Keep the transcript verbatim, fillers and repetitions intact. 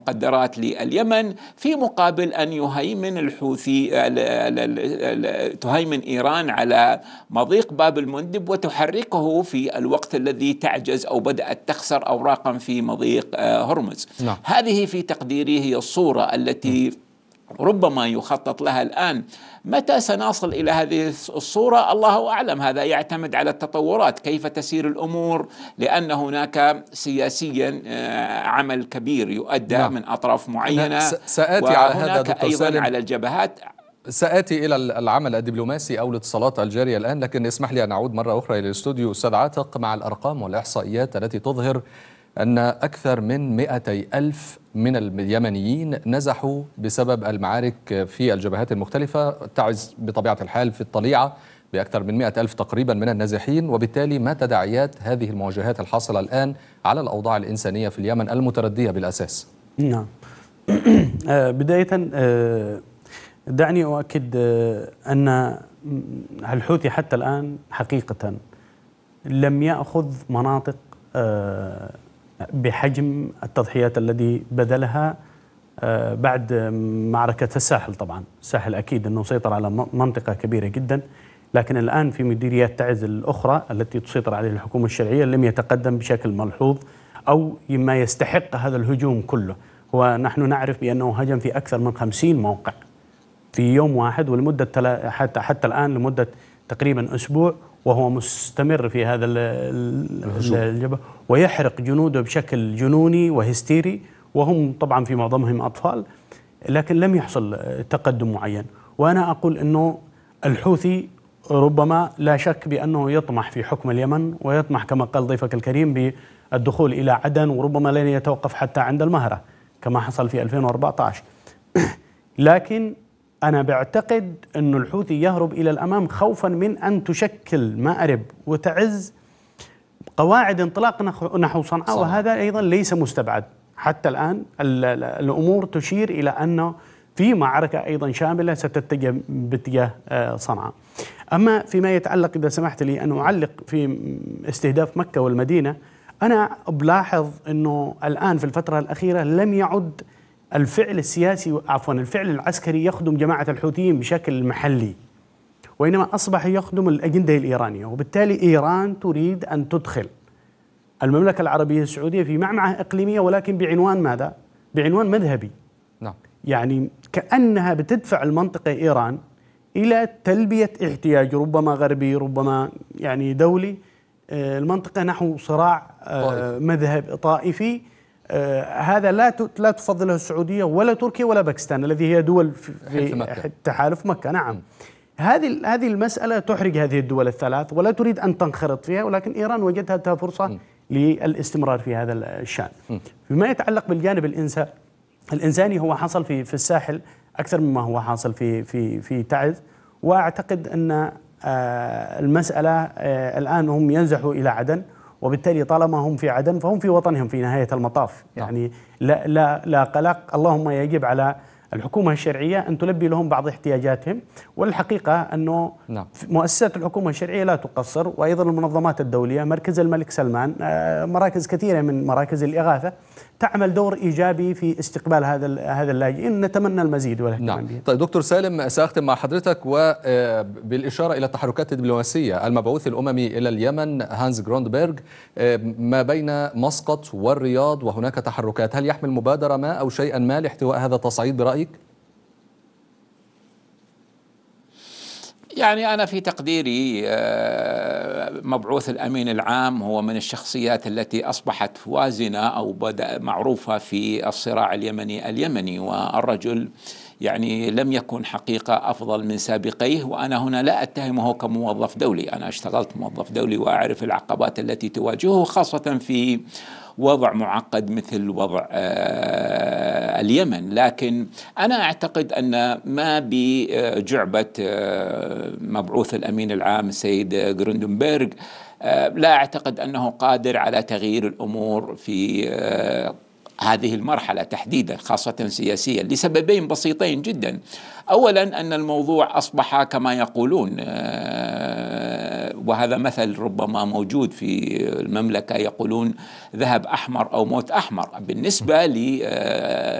مقدرات لليمن في مقابل أن يهيمن الحوثي تهيمن إيران على مضيق باب المندب وتحركه في الوقت الذي تعجز أو بدأت تخسر أوراقا في مضيق هرمز. نعم. هذه في تقديري هي الصورة التي ربما يخطط لها الآن. متى سنصل إلى هذه الصورة الله أعلم، هذا يعتمد على التطورات كيف تسير الأمور، لأن هناك سياسيا عمل كبير يؤدى نعم. من أطراف معينة. سآتي على هذا دكتور أيضا سالم على الجبهات. سآتي إلى العمل الدبلوماسي أو الاتصالات الجارية الآن، لكن اسمح لي أن أعود مرة أخرى إلى الاستوديو أستاذ عاتق مع الأرقام والإحصائيات التي تظهر أن أكثر من مئتي ألف من اليمنيين نزحوا بسبب المعارك في الجبهات المختلفة، تعز بطبيعة الحال في الطليعة بأكثر من مئة ألف تقريبا من النازحين. وبالتالي ما تداعيات هذه المواجهات الحاصلة الآن على الأوضاع الإنسانية في اليمن المتردية بالأساس؟ نعم. بداية دعني أؤكد أن الحوثي حتى الآن حقيقة لم يأخذ مناطق بحجم التضحيات الذي بذلها بعد معركة الساحل. طبعا الساحل أكيد أنه سيطر على منطقة كبيرة جدا، لكن الآن في مديريات تعز الأخرى التي تسيطر عليها الحكومة الشرعية لم يتقدم بشكل ملحوظ أو ما يستحق هذا الهجوم كله. ونحن نعرف بأنه هجم في أكثر من خمسين موقع في يوم واحد ولمدة حتى حتى الآن لمدة تقريبا أسبوع، وهو مستمر في هذا الجبهة ويحرق جنوده بشكل جنوني وهستيري، وهم طبعا في معظمهم أطفال، لكن لم يحصل تقدم معين. وأنا أقول أنه الحوثي ربما لا شك بأنه يطمح في حكم اليمن، ويطمح كما قال ضيفك الكريم بالدخول إلى عدن، وربما لن يتوقف حتى عند المهرة كما حصل في ألفين وأربعة عشر. لكن أنا بعتقد أن الحوثي يهرب إلى الأمام خوفا من أن تشكل مأرب وتعز قواعد انطلاق نحو صنعاء، وهذا أيضا ليس مستبعد. حتى الآن الأمور تشير إلى أنه في معركة أيضا شاملة ستتجه باتجاه صنعاء. أما فيما يتعلق، إذا سمحت لي أن أعلق في استهداف مكة والمدينة، أنا بلاحظ أنه الآن في الفترة الأخيرة لم يعد الفعل السياسي عفوا الفعل العسكري يخدم جماعة الحوثيين بشكل محلي، وإنما أصبح يخدم الأجندة الإيرانية. وبالتالي إيران تريد أن تدخل المملكة العربية السعودية في معمعة إقليمية، ولكن بعنوان ماذا؟ بعنوان مذهبي. نعم. يعني كأنها بتدفع المنطقة إيران إلى تلبية احتياج ربما غربي ربما يعني دولي المنطقة نحو صراع طائف. مذهب طائفي. آه هذا لا لا تفضله السعودية ولا تركيا ولا باكستان الذي هي دول في مكة. تحالف مكة. نعم. هذه هذه المسألة تحرج هذه الدول الثلاث ولا تريد أن تنخرط فيها، ولكن إيران وجدتها فرصة م. للاستمرار في هذا الشأن. م. فيما يتعلق بالجانب الإنسان الإنساني، هو حصل في في الساحل أكثر مما هو حاصل في في في تعز، وأعتقد أن آه المسألة آه الآن هم ينزحوا إلى عدن، وبالتالي طالما هم في عدن فهم في وطنهم في نهاية المطاف. يعني لا لا لا قلق، اللهم يجب على الحكومة الشرعية أن تلبي لهم بعض احتياجاتهم. والحقيقة أنه نعم. مؤسسات الحكومة الشرعية لا تقصر، وأيضا المنظمات الدولية، مركز الملك سلمان، مراكز كثيرة من مراكز الإغاثة تعمل دور إيجابي في استقبال هذا هذا اللاجئين. نتمنى المزيد والاهتمام نعم. به. طيب دكتور سالم، سأختم مع حضرتك وبالإشارة إلى التحركات الدبلوماسية. المبعوث الأممي إلى اليمن هانز جروندبرغ ما بين مسقط والرياض وهناك تحركات، هل يحمل مبادرة ما أو شيئا ما لاحتواء هذا التصعيد برأيك؟ يعني أنا في تقديري مبعوث الأمين العام هو من الشخصيات التي أصبحت وازنة أو بدأ معروفة في الصراع اليمني اليمني والرجل يعني لم يكن حقيقة أفضل من سابقيه. وأنا هنا لا أتهمه كموظف دولي، أنا اشتغلت موظف دولي وأعرف العقبات التي تواجهه، خاصة في وضع معقد مثل وضع اليمن. لكن أنا أعتقد أن ما بجعبة مبعوث الأمين العام السيد جروندنبرغ لا أعتقد أنه قادر على تغيير الأمور في هذه المرحلة تحديدا، خاصة سياسيا، لسببين بسيطين جدا. أولا أن الموضوع أصبح كما يقولون وهذا مثل ربما موجود في المملكة، يقولون ذهب أحمر أو موت أحمر. بالنسبة